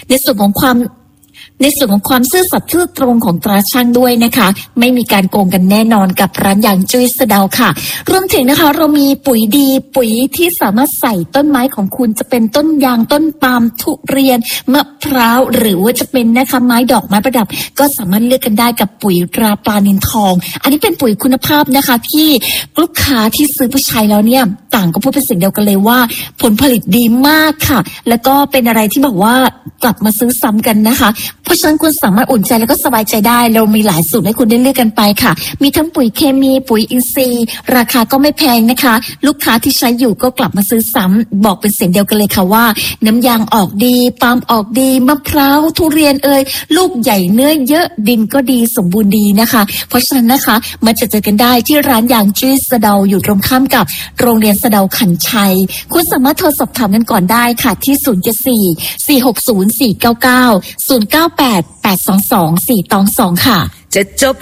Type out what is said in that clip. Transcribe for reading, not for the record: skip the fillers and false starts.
ในส่วนของความซื่อสัตย์ซื่อตรงของตราช่างด้วยนะคะไม่มีการโกงกันแน่นอนกับร้านยางจุ้ยสะเดาค่ะรวมถึงนะคะเรามีปุ๋ยดีปุ๋ยที่สามารถใส่ต้นไม้ของคุณจะเป็นต้นยางต้นปาล์มทุเรียนมะพร้าวหรือว่าจะเป็นนะคะไม้ดอกไม้ประดับก็สามารถเลือกกันได้กับปุ๋ยตราปลานิลทองอันนี้เป็นปุ๋ยคุณภาพนะคะที่ลูกค้าที่ซื้อไปใช้แล้วเนี่ยต่างก็พูดเป็นเสียงเดียวกันเลยว่าผลผลิตดีมากค่ะแล้วก็เป็นอะไรที่บอกว่ากลับมาซื้อซ้ำกันนะคะเพราะฉะนั้นคุณสามารถอุ่นใจแล้วก็สบายใจได้เรามีหลายสูตรให้คุณได้เลือกกันไปค่ะมีทั้งปุ๋ยเคมีปุ๋ยอินทรีย์ราคาก็ไม่แพงนะคะลูกค้าที่ใช้อยู่ก็กลับมาซื้อซ้ำบอกเป็นเสียงเดียวกันเลยค่ะว่าน้ำยางออกดีปาล์มออกดีมะพร้าวทุเรียนลูกใหญ่เนื้อเยอะดินก็ดีสมบูรณ์ดีนะคะเพราะฉะนั้นนะคะมาเจอกันได้ที่ร้านยางจุ้ยสะเดาอยู่ตรงข้ามกับโรงเรียนสะเดาขันชัยคุณสามารถโทรสอบถามกันก่อนได้ค่ะที่074 460 499 098 822 422ค่ะจะจบ